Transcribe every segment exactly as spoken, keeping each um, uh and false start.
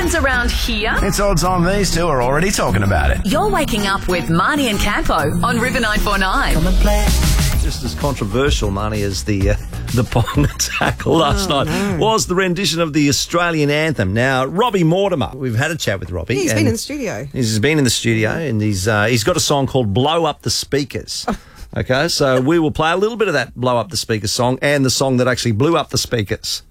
happens around here, It's odd time these two are already talking about it. you're waking up with Marnie and Campo on River nine four nine. Just as controversial, Marnie, as the uh, the Pong tackle last Oh, night no. was the rendition of the Australian anthem. Now, Robbie Mortimer, we've had a chat with Robbie. He's and been in the studio. He's been in the studio, and he's uh, he's got a song called "Blow Up the Speakers." Okay, so we will play a little bit of that "Blow Up the Speakers" song and the song that actually blew up the speakers.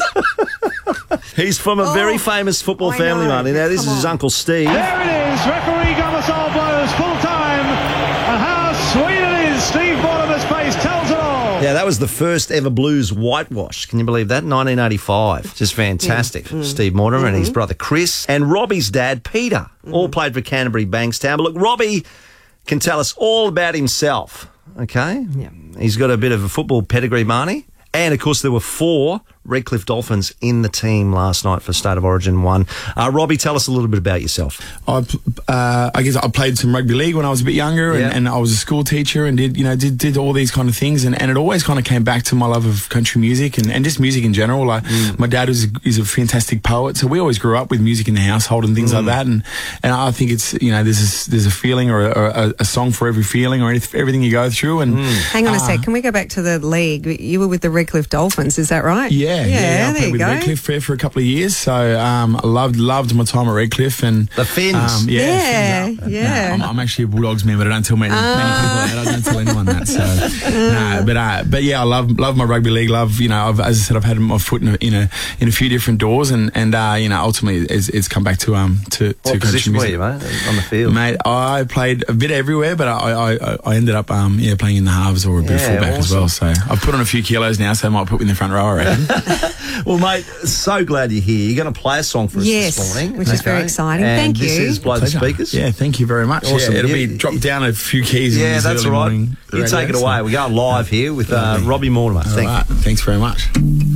He's from a very Oh, famous football I family, know. Marnie. Now, this Come is his on. Uncle Steve. There it is. Referee Gomersall blows full time. And how sweet it is. Steve Mortimer's face tells it all. Yeah, that was the first ever blues whitewash. Can you believe that? nineteen eighty-five. Just fantastic. Steve Mortimer and his brother Chris and Robbie's dad Peter all played for Canterbury Bankstown. But look, Robbie can tell us all about himself. Okay? Yeah. He's got a bit of a football pedigree, Marnie. And, of course, there were four Redcliffe Dolphins in the team last night for State of Origin one. Uh, Robbie, tell us a little bit about yourself. I, uh, I guess I played some rugby league when I was a bit younger, and, Yeah. and I was a school teacher and did, you know, did, did all these kind of things, and, and it always kind of came back to my love of country music and, and just music in general. Like my dad is a, is a fantastic poet, so we always grew up with music in the household and things like that. And and I think it's, you know, there's a, there's a feeling or, a, or a, a song for every feeling or anyth- everything you go through. And Hang on a sec. Can we go back to the league? You were with the Redcliffe Dolphins, is that right? Yeah, yeah, Yeah, I there played you with go. Redcliffe for, for a couple of years, so um, I loved loved my time at Redcliffe and The Finns. Um, yeah, Yeah, Finns, uh, yeah. no, I'm, I'm actually a Bulldogs man, but I don't tell many, many people that. I don't tell anyone that. So, no, but uh, but yeah, I love love my rugby league. Love, you know, I've, as I said, I've had my foot in a in a, in a few different doors, and and uh, you know, ultimately it's, it's come back to um to to What country position were music. you, mate, on the field? Mate, I played a bit everywhere, but I I, I ended up um yeah playing in the halves or a bit of Yeah, fullback as awesome. well. So I've put on a few kilos now, so I might put me in the front row, I reckon. Well, mate, so glad you're here. You're going to play a song for us Yes, this morning. which is very exciting. And Thank this you. is Blow the Pleasure. Speakers. Yeah, thank you very much. Awesome. Yeah, it'll You- be dropped down a few keys. in Yeah, this that's early right. morning You take it radio, away. so- We're going live here with uh, Lovely. Robbie Mortimer. All Thank right. you. Thanks very much.